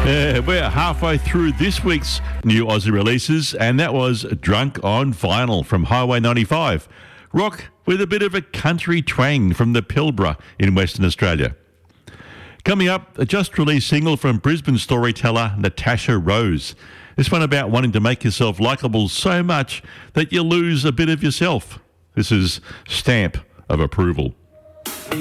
We're halfway through this week's new Aussie releases, and that was Drunk on Vinyl from Highway 95. Rock with a bit of a country twang from the Pilbara in Western Australia. Coming up, a just-released single from Brisbane storyteller Natasha Rose. This one about wanting to make yourself likeable so much that you lose a bit of yourself. This is Stamp of Approval.